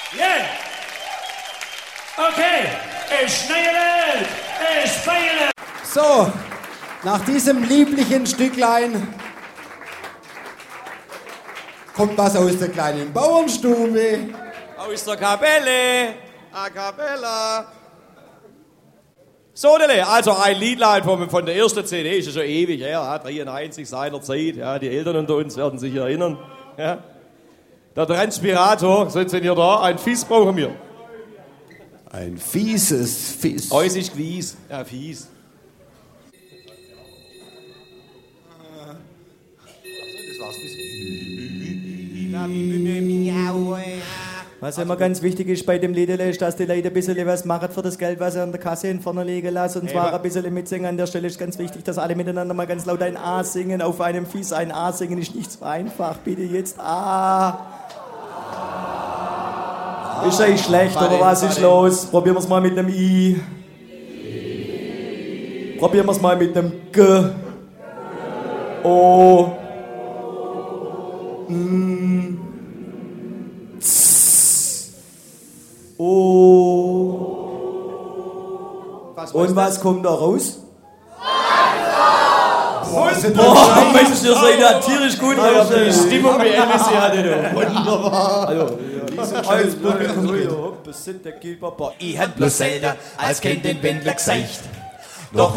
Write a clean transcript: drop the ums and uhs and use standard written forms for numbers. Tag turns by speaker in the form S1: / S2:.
S1: Yeah. Okay, ich schneide, ich spiele.
S2: So, nach diesem lieblichen Stücklein kommt was aus der kleinen Bauernstube.
S3: Aus der Kapelle. A cappella. So, also ein Liedlein von der ersten CD, ist ja schon ewig her, 93 seiner Zeit. Ja, die Eltern unter uns werden sich erinnern. Ja. Der Transpirator, sind Sie hier da? Ein Fies brauchen wir.
S2: Ein fieses Fies.
S3: Äußig Quies. Ja, fies.
S4: Was immer ganz wichtig ist bei dem Lied, ist, dass die Leute ein bisschen was machen für das Geld, was sie an der Kasse in vorne liegen lassen. Und zwar ein bisschen mitsingen. An der Stelle ist ganz wichtig, dass alle miteinander mal ganz laut ein A singen. Auf einem Fies ein A singen ist nicht so einfach. Bitte jetzt A. Ist eigentlich schlecht, oder was ist los? Probieren wir es mal mit einem I. Probieren wir es mal mit einem G. O. M. Z. O. Und was kommt da raus? Boah, Mensch, ihr seid ja tierisch gut.
S3: Die Stimmung wie Elvis hier hatte.
S2: Wunderbar.
S5: Ich hätt bloß selten als Kind den Wendler gesagt. Doch